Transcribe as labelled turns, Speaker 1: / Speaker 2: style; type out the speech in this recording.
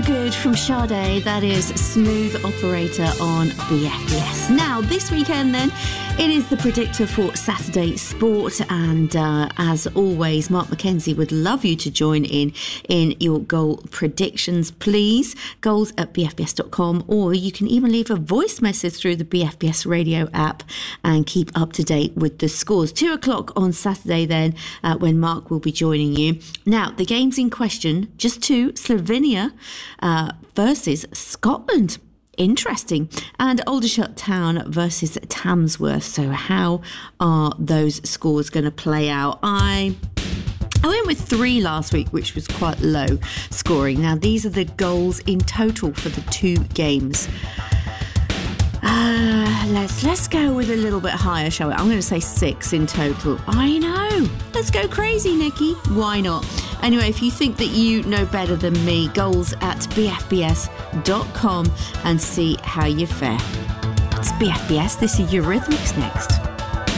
Speaker 1: Good from Sade, that is Smooth Operator on BFBS. Now, this weekend then, it is the predictor for Saturday Sport, and as always, Mark Mackenzie would love you to join in your goal predictions, please. Goals at bfbs.com, or you can even leave a voice message through the BFBS radio app and keep up to date with the scores. 2 o'clock on Saturday then, when Mark will be joining you. Now, the games in question, just two, Slovenia versus Scotland. Interesting. And Aldershot Town versus Tamsworth. So how are those scores going to play out? I went with 3 last week, which was quite low scoring. Now, these are the goals in total for the 2 games. Let's go with a little bit higher, shall we? I'm going to say 6 in total. I know. Let's go crazy, Nikki. Why not? Anyway, if you think that you know better than me, goals at bfbs.com and see how you fare. It's BFBS. This is Eurythmics next.